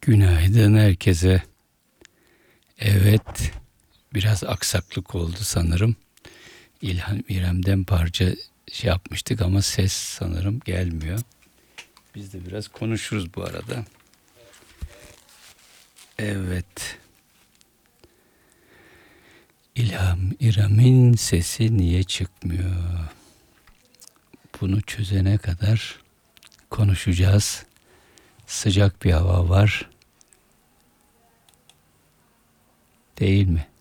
Günaydın herkese. Evet, biraz aksaklık oldu sanırım. İlhan İrem'den parça yapmıştık ama ses sanırım gelmiyor. Biz de biraz konuşuruz bu arada. Evet. İlham İrem'in sesi niye çıkmıyor? Bunu çözene kadar konuşacağız. Sıcak bir hava var. Değil mi?